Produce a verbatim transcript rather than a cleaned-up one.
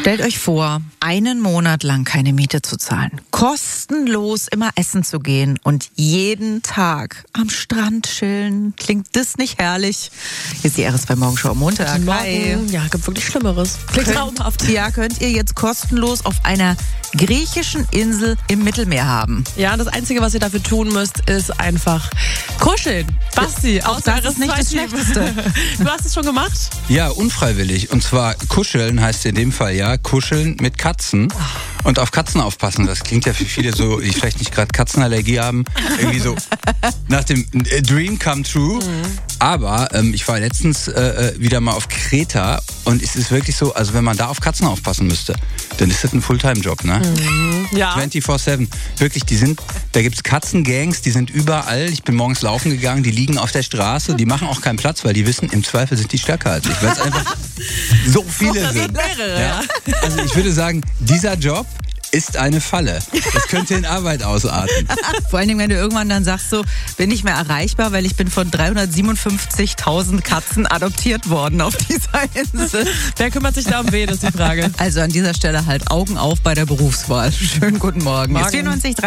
Stellt euch vor, einen Monat lang keine Miete zu zahlen, kostenlos immer essen zu gehen und jeden Tag am Strand chillen. Klingt das nicht herrlich? Hier ist die R S zwei Morgenshow am Montag. Hi. Ja, gibt wirklich Schlimmeres. Klingt traumhaft. Ja, könnt ihr jetzt kostenlos auf einer griechischen Insel im Mittelmeer haben. Ja, das Einzige, was ihr dafür tun müsst, ist einfach kuscheln. Basti, auch das ist nicht das Schlechteste. Du hast es schon gemacht? Ja, unfreiwillig. Und zwar kuscheln heißt in dem Fall ja kuscheln mit Katzen und auf Katzen aufpassen. Das klingt ja für viele so, die vielleicht nicht gerade Katzenallergie haben, irgendwie so nach dem Dream come true. Mhm. Aber ähm, ich war letztens äh, wieder mal auf Kreta und es ist wirklich so, also wenn man da auf Katzen aufpassen müsste, dann ist das ein Fulltime-Job, ne? Mhm. Ja. vierundzwanzig sieben. Wirklich, die sind, da gibt's Katzengangs, die sind überall. Ich bin morgens laufen gegangen, die liegen auf der Straße, die machen auch keinen Platz, weil die wissen, im Zweifel sind die stärker als ich, weil es einfach so viele so, sind. Mehrere, ja. Also ich würde sagen, dieser Job ist eine Falle. Das könnte in Arbeit ausarten. Vor allen Dingen, wenn du irgendwann dann sagst, so, bin ich mehr erreichbar, weil ich bin von dreihundertsiebenundfünfzigtausend Katzen adoptiert worden auf dieser Insel. Wer kümmert sich da um wen, ist die Frage. Also an dieser Stelle halt Augen auf bei der Berufswahl. Schönen guten Morgen. Morgen. Ist vierundneunzig